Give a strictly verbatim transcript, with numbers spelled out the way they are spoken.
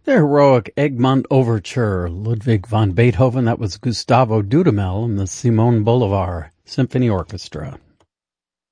The heroic Egmont Overture, Ludwig van Beethoven. That was Gustavo Dudamel and the Simon Bolivar Symphony Orchestra.